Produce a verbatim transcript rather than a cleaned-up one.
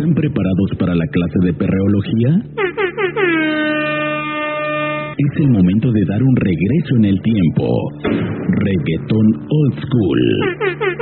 ¿Están preparados para la clase de perreología? Es el momento de dar un regreso en el tiempo. Reggaetón Old School.